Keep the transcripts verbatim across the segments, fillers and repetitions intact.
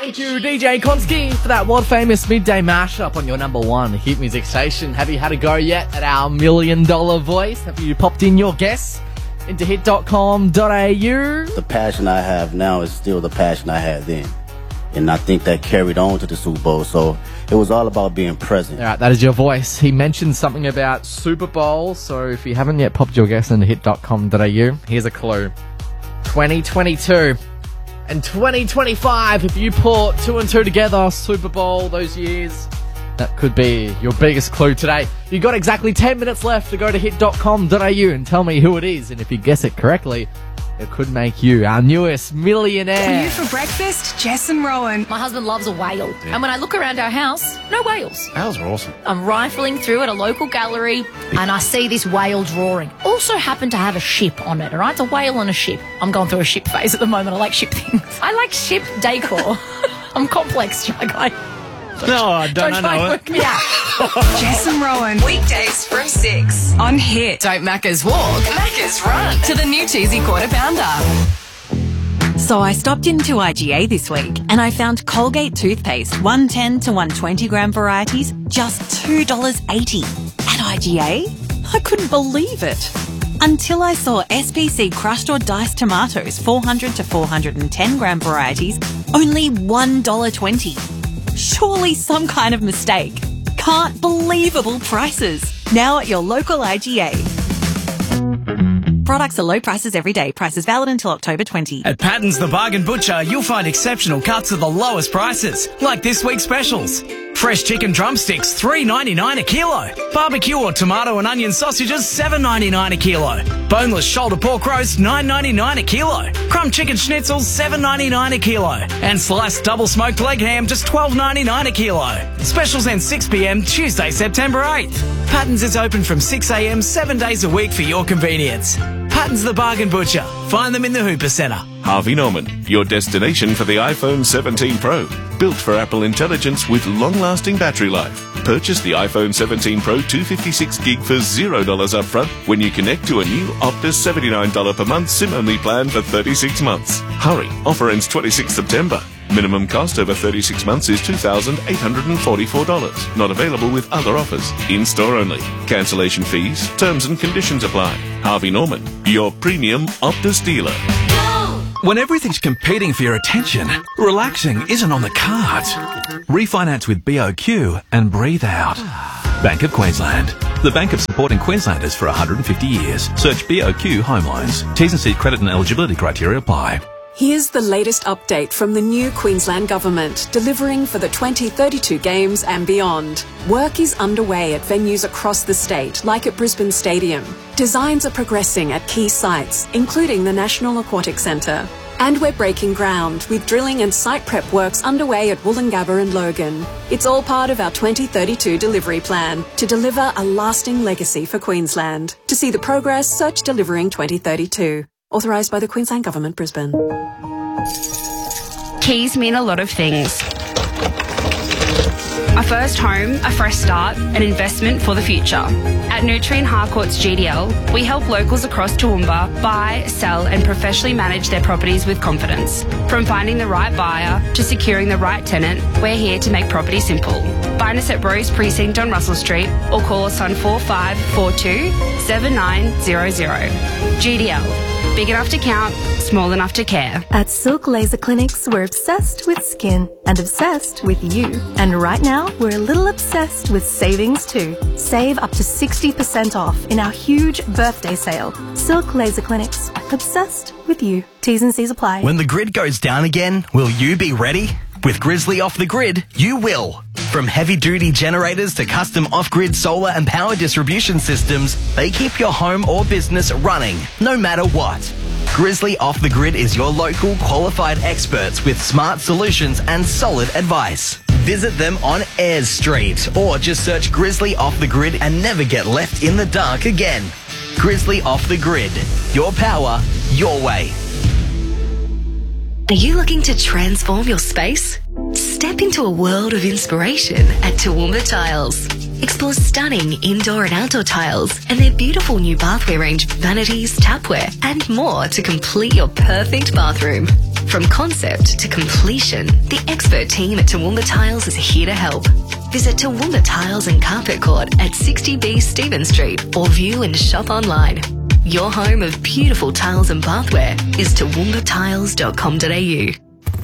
Thank you, D J Konski, for that world-famous midday mashup on your number one hit music station. Have you had a go yet at our million-dollar voice? Have you popped in your guess into hit dot com dot a u? The passion I have now is still the passion I had then. And I think that carried on to the Super Bowl, so it was all about being present. All right, that is your voice. He mentioned something about Super Bowl, so if you haven't yet popped your guess into hit dot com dot a u, here's a clue. twenty twenty-two and twenty twenty-five, if you put two and two together, Super Bowl, those years, that could be your biggest clue today. You got exactly ten minutes left to go to hit dot com dot a u and tell me who it is, and if you guess it correctly, it could make you our newest millionaire. You for breakfast, Jess and Rowan. My husband loves a whale. Yeah. And when I look around our house, no whales. Whales are awesome. I'm rifling through at a local gallery and I see this whale drawing. Also happened to have a ship on it, all right? It's a whale on a ship. I'm going through a ship phase at the moment. I like ship things. I like ship decor. I'm complex, Shy Guy. No, I don't, don't I know work it. me out. Jess and Rowan. Weekdays from six on Hit. Don't Macca's walk, Macca's run to the new cheesy quarter pounder. So I stopped into I G A this week and I found Colgate toothpaste, one ten to one twenty gram varieties, just two dollars eighty. At I G A? I couldn't believe it. Until I saw S P C crushed or diced tomatoes, four hundred to four hundred ten gram varieties, only one dollar twenty. Surely some kind of mistake. Can't believable prices. Now at your local I G A. Products are low prices every day. Prices valid until October twentieth. At Patton's the Bargain Butcher, you'll find exceptional cuts at the lowest prices, like this week's specials. Fresh chicken drumsticks, three ninety-nine a kilo. Barbecue or tomato and onion sausages, seven ninety-nine a kilo. Boneless shoulder pork roast, nine ninety-nine a kilo. Crumb chicken schnitzels, seven ninety-nine a kilo. And sliced double smoked leg ham, just twelve ninety-nine a kilo. Specials end six p m Tuesday, September eighth. Patton's is open from six a m seven days a week for your convenience. Patton's the Bargain Butcher. Find them in the Hooper Centre. Harvey Norman, your destination for the iPhone seventeen Pro. Built for Apple Intelligence with long-lasting battery life. Purchase the iPhone seventeen Pro two hundred fifty-six gig for zero dollars upfront when you connect to a new Optus seventy-nine dollars per month SIM-only plan for thirty-six months. Hurry, offer ends twenty-sixth September. Minimum cost over thirty-six months is two thousand eight hundred forty-four dollars. Not available with other offers. In-store only. Cancellation fees, terms and conditions apply. Harvey Norman, your premium Optus dealer. When everything's competing for your attention, relaxing isn't on the cards. Refinance with B O Q and breathe out. Bank of Queensland. The bank of supporting Queenslanders for one hundred fifty years. Search B O Q Home Loans. T's and C's credit and eligibility criteria apply. Here's the latest update from the new Queensland Government, delivering for the twenty thirty-two Games and beyond. Work is underway at venues across the state, like at Brisbane Stadium. Designs are progressing at key sites, including the National Aquatic Centre. And we're breaking ground, with drilling and site prep works underway at Woolloongabba and Logan. It's all part of our twenty thirty-two delivery plan, to deliver a lasting legacy for Queensland. To see the progress, search Delivering twenty thirty-two. Authorised by the Queensland Government, Brisbane. Keys mean a lot of things. A first home, a fresh start, an investment for the future. At Nutrien Harcourts G D L, we help locals across Toowoomba buy, sell and professionally manage their properties with confidence. From finding the right buyer to securing the right tenant, we're here to make property simple. Find us at Rose Precinct on Russell Street or call us on four five four two, seven nine zero zero. G D L. Big enough to count, small enough to care. At Silk Laser Clinics, we're obsessed with skin and obsessed with you. And right now, we're a little obsessed with savings too. Save up to sixty percent off in our huge birthday sale. Silk Laser Clinics, obsessed with you. T's and C's apply. When the grid goes down again, will you be ready? With Grizzly Off the Grid, you will. From heavy-duty generators to custom off-grid solar and power distribution systems, they keep your home or business running, no matter what. Grizzly Off the Grid is your local qualified experts with smart solutions and solid advice. Visit them on Ayres Street or just search Grizzly Off the Grid and never get left in the dark again. Grizzly Off the Grid. Your power, your way. Are you looking to transform your space? Step into a world of inspiration at Toowoomba Tiles. Explore stunning indoor and outdoor tiles and their beautiful new bathware range of vanities, tapware and more to complete your perfect bathroom. From concept to completion, the expert team at Toowoomba Tiles is here to help. Visit Toowoomba Tiles and Carpet Court at sixty B Stephen Street or view and shop online. Your home of beautiful tiles and bathware is toowoomba tiles dot com dot a u.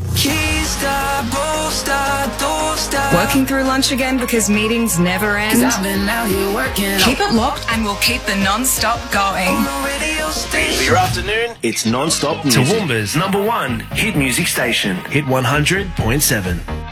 Working through lunch again because meetings never end? I've been out here working. Keep it locked and we'll keep the non-stop going. For your afternoon, it's non-stop music. Toowoomba's number one hit music station, Hit one hundred point seven.